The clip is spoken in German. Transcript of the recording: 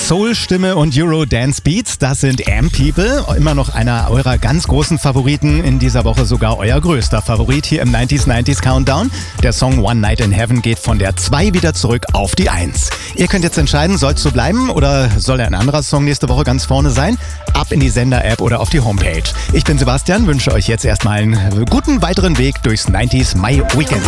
Soul-Stimme und Euro-Dance-Beats, das sind Am-People. Immer noch einer eurer ganz großen Favoriten, in dieser Woche sogar euer größter Favorit hier im 90s Countdown. Der Song One Night in Heaven geht von der 2 wieder zurück auf die 1. Ihr könnt jetzt entscheiden, soll es so bleiben oder soll ein anderer Song nächste Woche ganz vorne sein? Ab in die Sender-App oder auf die Homepage. Ich bin Sebastian, wünsche euch jetzt erstmal einen guten weiteren Weg durchs 90s My Weekend.